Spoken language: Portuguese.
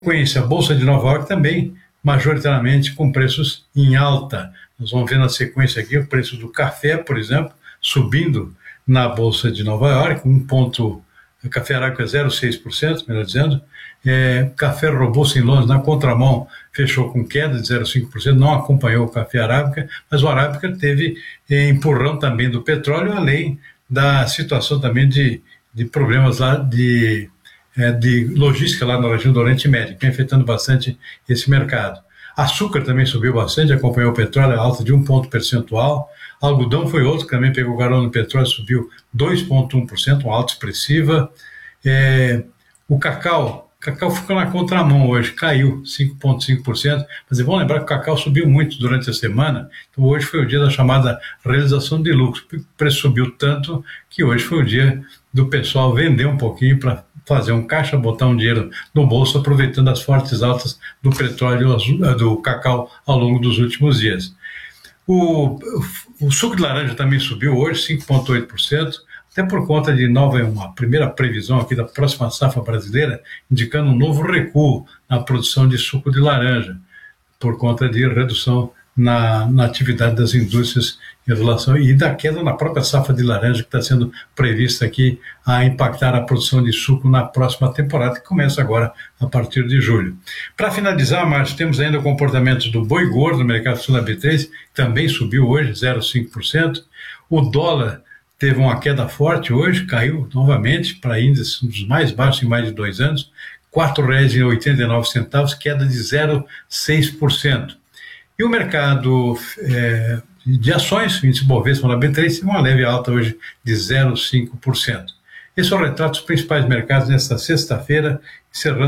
sequência, a Bolsa de Nova York também, majoritariamente com preços em alta. Nós vamos ver na sequência aqui o preço do café, por exemplo, subindo na Bolsa de Nova York, café arábica 0,6%, melhor dizendo. Café robusto em Londres, na contramão, fechou com queda de 0,5%, não acompanhou o café arábica, mas o arábica teve empurrão também do petróleo, além da situação também de problemas lá de logística lá na região do Oriente Médio, que vem afetando bastante esse mercado. Açúcar também subiu bastante, acompanhou o petróleo, alta de 1 ponto percentual. Algodão foi outro que também pegou carona no petróleo, subiu 2,1%, uma alta expressiva. O cacau ficou na contramão hoje, caiu 5,5%, mas é bom lembrar que o cacau subiu muito durante a semana, então hoje foi o dia da chamada realização de lucros. O preço subiu tanto que hoje foi o dia do pessoal vender um pouquinho para fazer um caixa, botar um dinheiro no bolso, aproveitando as fortes altas do petróleo, do cacau ao longo dos últimos dias. O suco de laranja também subiu hoje, 5,8%, até por conta de uma primeira previsão aqui da próxima safra brasileira, indicando um novo recuo na produção de suco de laranja, por conta de redução na atividade das indústrias em relação e da queda na própria safra de laranja que está sendo prevista aqui a impactar a produção de suco na próxima temporada, que começa agora a partir de julho. Para finalizar, Márcio, temos ainda o comportamento do boi gordo no mercado sul B3, que também subiu hoje 0,5%. O dólar teve uma queda forte hoje, caiu novamente para índices dos mais baixos em mais de 2 anos, R$ 4,89, queda de 0,6%. E o mercado de ações, o índice Bovespa na B3, teve uma leve alta hoje de 0,5%. Esse é o retrato dos principais mercados nesta sexta-feira, encerrando